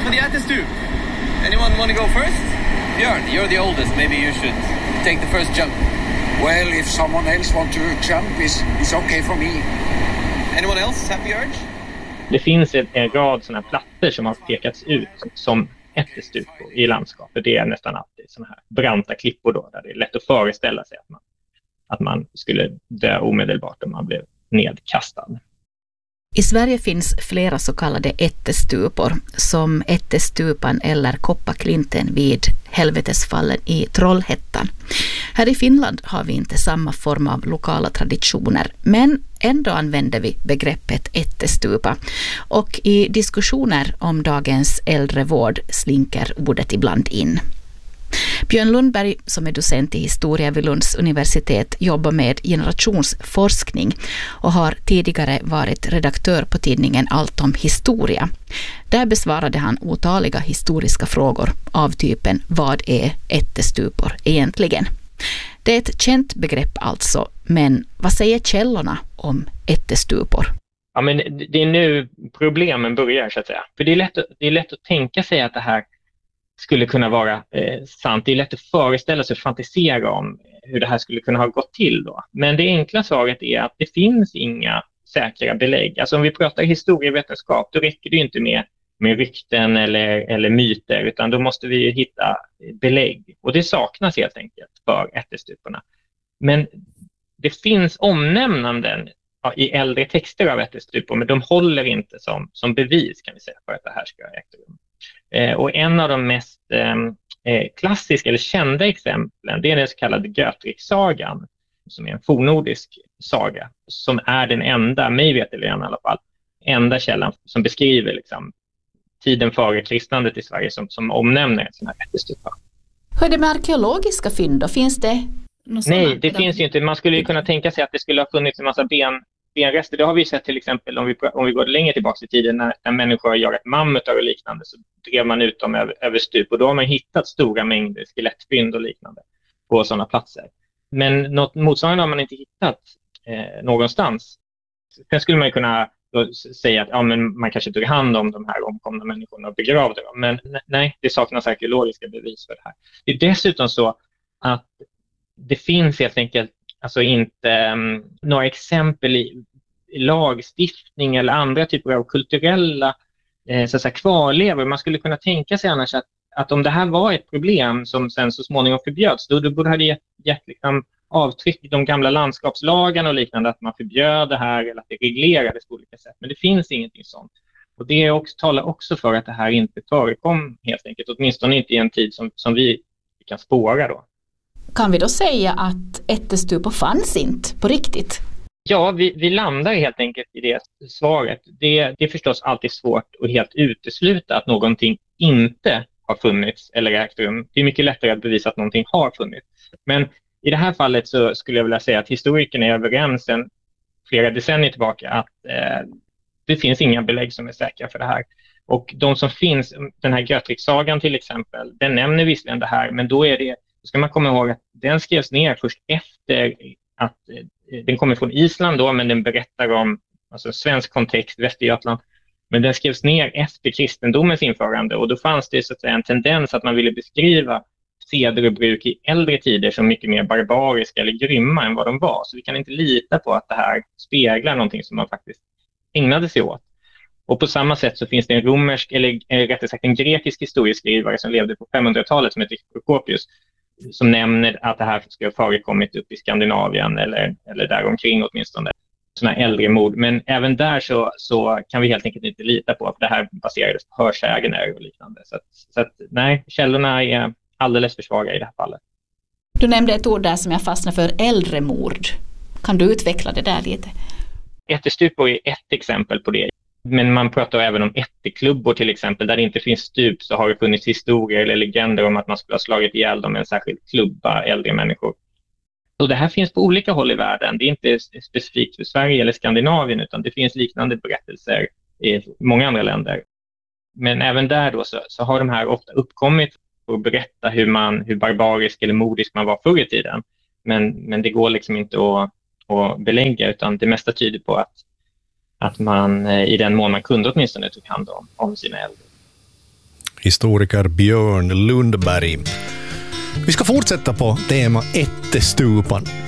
to the Ättestup. Anyone want to go first? Björn, you're the oldest. Maybe you should take the first jump. Well, if someone else wants to jump, it's okay for me. Anyone else have the urge? Det finns en rad sådana platser som har pekats ut som ättestupor i landskapet. Det är nästan alltid sådana här branta klippor då, där det är lätt att föreställa sig att man skulle dö omedelbart om man blev nedkastad. I Sverige finns flera så kallade ättestupor, som Ättestupan eller Koppaklinten vid Helvetesfallen i Trollhättan. Här i Finland har vi inte samma form av lokala traditioner, men ändå använder vi begreppet ättestupa. Och i diskussioner om dagens äldrevård slinker ordet ibland in. Björn Lundberg, som är docent i historia vid Lunds universitet, jobbar med generationsforskning och har tidigare varit redaktör på tidningen Allt om historia. Där besvarade han otaliga historiska frågor av typen: vad är ättestupor egentligen? Det är ett känt begrepp alltså, men vad säger källorna om ättestupor? Ja, men det är nu problemen börjar, så att säga. För det är lätt att tänka sig att det här skulle kunna vara sant. Det är lätt att föreställa sig och fantisera om hur det här skulle kunna ha gått till då. Men det enkla svaret är att det finns inga säkra belägg. Alltså om vi pratar historievetenskap, då räcker det inte med rykten eller myter, utan då måste vi hitta belägg. Och det saknas helt enkelt för ättestuporna. Men det finns omnämnanden i äldre texter av ättestupor, men de håller inte som bevis, kan vi säga, för att det här ska ha ägt rum. Och en av de mest klassiska eller kända exemplen, det är den så kallade Götriksagan, som är en fornnordisk saga, som är den enda, mig veterligen i alla fall, enda källan som beskriver liksom tiden före kristnandet i Sverige som omnämner en sån här ättestupa. Hur är det med arkeologiska fynd då? Finns det något sådant? Nej, det finns ju inte. Man skulle ju kunna tänka sig att det skulle ha funnits en massa benrester. Det har vi sett till exempel om vi går längre tillbaka i tiden när människor har jagat mammutar och liknande, så drev man ut dem över stup, och då har man hittat stora mängder skelettfynd och liknande på sådana platser. Men något motsvarande har man inte hittat någonstans. Sen skulle man ju kunna säga att men man kanske tog hand om de här omkomna människorna och begravde dem. Men nej, det saknas arkeologiska bevis för det här. Det är dessutom så att det finns helt enkelt alltså inte några exempel i lagstiftning eller andra typer av kulturella så att säga, kvarlevor. Man skulle kunna tänka sig annars att om det här var ett problem som sen så småningom förbjöds, då borde det gett liksom avtryck i de gamla landskapslagarna och liknande, att man förbjöd det här eller att det reglerades på olika sätt. Men det finns ingenting sånt. Och det talar också för att det här inte förekom helt enkelt, åtminstone inte i en tid som vi kan spåra då. Kan vi då säga att ättestupor fanns inte på riktigt? Ja, vi landar helt enkelt i det svaret. Det är förstås alltid svårt att helt utesluta att någonting inte har funnits eller ägt rum. Det är mycket lättare att bevisa att någonting har funnits. Men i det här fallet så skulle jag vilja säga att historikerna är överens sedan flera decennier tillbaka att det finns inga belägg som är säkra för det här. Och de som finns, den här Götriksagan till exempel, den nämner visserligen det här, men då ska man komma ihåg att den skrevs ner först efter att den kommer från Island då, men den berättar om alltså svensk kontext, Västergötland. Men den skrevs ner efter kristendomens införande, och då fanns det så att säga en tendens att man ville beskriva seder och bruk i äldre tider som mycket mer barbariska eller grymma än vad de var. Så vi kan inte lita på att det här speglar någonting som man faktiskt ägnade sig åt. Och på samma sätt så finns det en romersk, eller rättare sagt en grekisk historieskrivare som levde på 500-talet som heter Prokopius, som nämner att det här ska ha förekommit upp i Skandinavien eller däromkring åtminstone. Sådana äldre mord. Men även där så kan vi helt enkelt inte lita på att det här baserades på hörsägner och liknande. Så att nej, källorna är alldeles för svaga i det här fallet. Du nämnde ett ord där som jag fastnar för, äldremord. Kan du utveckla det där lite? Ättestupor är ett exempel på det. Men man pratar även om ätteklubbor till exempel. Där det inte finns stup så har det funnits historier eller legender om att man skulle ha slagit ihjäl dem med en särskild klubba äldre människor. Och det här finns på olika håll i världen. Det är inte specifikt för Sverige eller Skandinavien, utan det finns liknande berättelser i många andra länder. Men även där då så har de här ofta uppkommit för att berätta hur barbarisk eller modisk man var förr i tiden. Men det går liksom inte att belägga, utan det mesta tyder på att man i den mån man kunde åtminstone tog hand om sina äldre. historiker Björn Lundberg. Vi ska fortsätta på tema ättestupan.